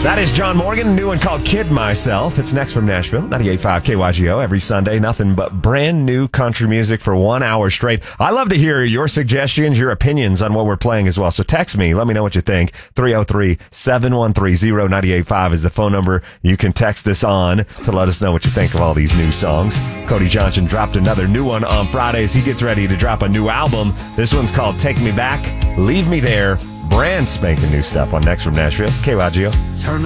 That is John Morgan, new one called Kid Myself. It's next from Nashville, 98.5 KYGO, every Sunday. Nothing but brand new country music for 1 hour straight. I love to hear your suggestions, your opinions on what we're playing as well. So text me. Let me know what you think. 303-713-0985 is the phone number you can text us on to let us know what you think of all these new songs. Cody Johnson dropped another new one on Friday as he gets ready to drop a new album. This one's called Take Me Back, Leave Me There. Brand spanking new stuff on Next from Nashville, KYGO. Turn the